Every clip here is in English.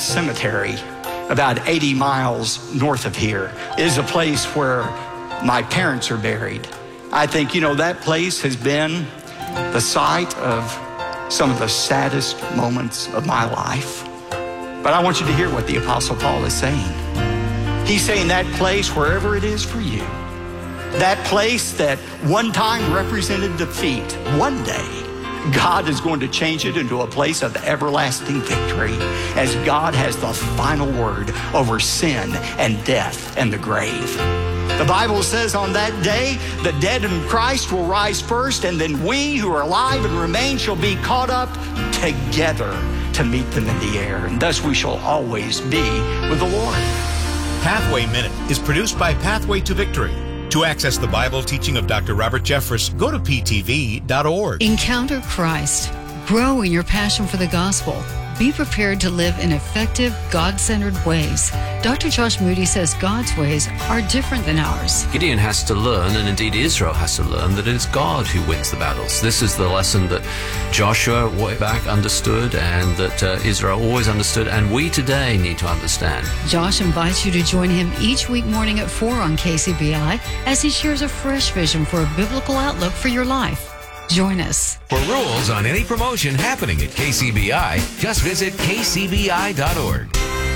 Cemetery, about 80 miles north of here, is a place where my parents are buried. I think, that place has been the site of some of the saddest moments of my life. But I want you to hear what the Apostle Paul is saying. He's saying that place, wherever it is for you, that place that one time represented defeat, one day, God is going to change it into a place of everlasting victory, as God has the final word over sin and death and the grave. The Bible says on that day, the dead in Christ will rise first, and then we who are alive and remain shall be caught up together to meet them in the air. And thus we shall always be with the Lord. Pathway Minute is produced by Pathway to Victory. To access the Bible teaching of Dr. Robert Jeffress, go to ptv.org. Encounter Christ. Grow in your passion for the gospel. Be prepared to live in effective, God-centered ways. Dr. Josh Moody says God's ways are different than ours. Gideon has to learn, and indeed Israel has to learn, that it is God who wins the battles. This is the lesson that Joshua way back understood, and that Israel always understood, and we today need to understand. Josh invites you to join him each week morning at 4 on KCBI as he shares a fresh vision for a biblical outlook for your life. Join us. For rules on any promotion happening at KCBI, just visit kcbi.org.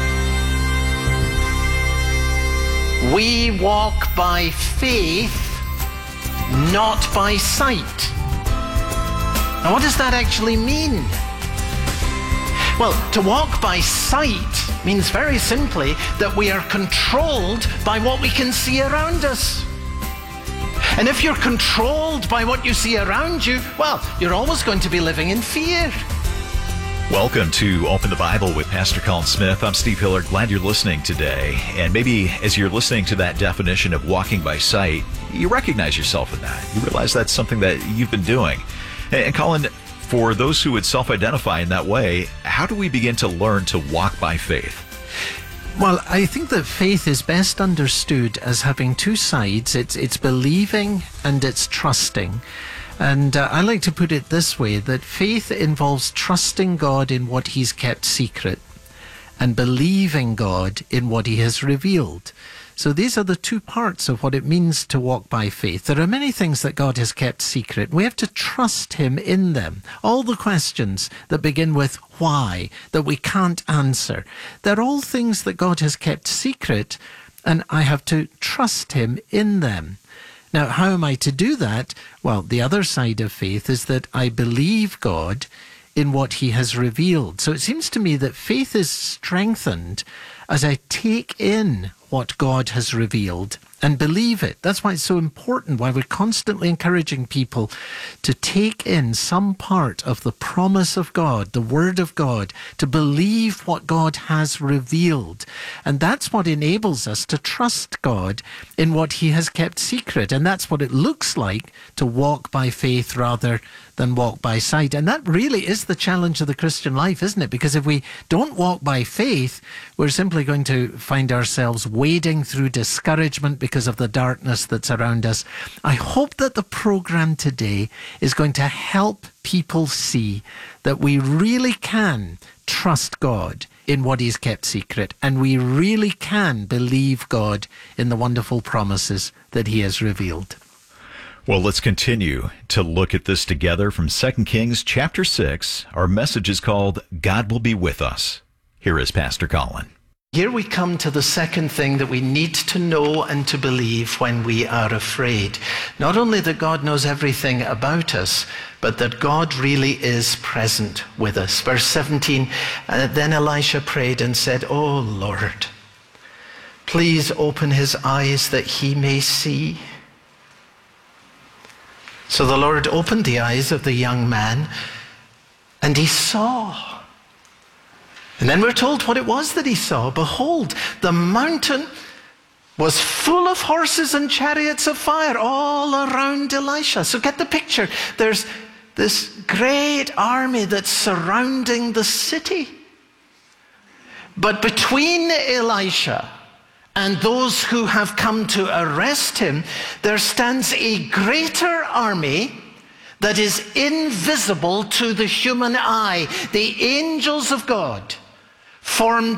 We walk by faith, not by sight. Now, what does that actually mean? Well, to walk by sight means very simply that we are controlled by what we can see around us. And if you're controlled by what you see around you, well, you're always going to be living in fear. Welcome to Open the Bible with Pastor Colin Smith. I'm Steve Hillard. Glad you're listening today. And maybe as you're listening to that definition of walking by sight, you recognize yourself in that. You realize that's something that you've been doing. And Colin, for those who would self-identify in that way, how do we begin to learn to walk by faith? Well, I think that faith is best understood as having two sides. It's believing and it's trusting. And I like to put it this way, that faith involves trusting God in what He's kept secret and believing God in what He has revealed. So these are the two parts of what it means to walk by faith. There are many things that God has kept secret. We have to trust Him in them. All the questions that begin with why, that we can't answer, they're all things that God has kept secret, and I have to trust Him in them. Now, how am I to do that? Well, the other side of faith is that I believe God in what He has revealed. So it seems to me that faith is strengthened as I take in what God has revealed and believe it. That's why it's so important, why we're constantly encouraging people to take in some part of the promise of God, the Word of God, to believe what God has revealed. And that's what enables us to trust God in what He has kept secret. And that's what it looks like to walk by faith rather than walk by sight. And that really is the challenge of the Christian life, isn't it? Because if we don't walk by faith, we're simply going to find ourselves wading through discouragement because of the darkness that's around us. I hope that the program today is going to help people see that we really can trust God in what He's kept secret, and we really can believe God in the wonderful promises that He has revealed. Well, let's continue to look at this together from 2 Kings chapter 6. Our message is called God Will Be With Us. Here is Pastor Colin. Here we come to the second thing that we need to know and to believe when we are afraid. Not only that God knows everything about us, but that God really is present with us. Verse 17, then Elisha prayed and said, "Oh Lord, please open his eyes that he may see." So the Lord opened the eyes of the young man, and he saw. And then we're told what it was that he saw. Behold, the mountain was full of horses and chariots of fire all around Elisha. So get the picture. There's this great army that's surrounding the city. But between Elisha and those who have come to arrest him, there stands a greater army that is invisible to the human eye. The angels of God formed